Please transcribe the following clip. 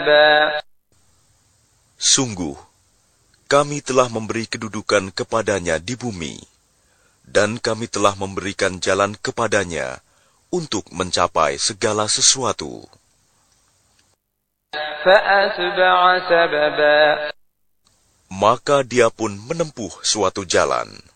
Sungguh, kami telah memberi kedudukan kepadanya di bumi, dan kami telah memberikan jalan kepadanya untuk mencapai segala sesuatu. Maka dia pun menempuh suatu jalan.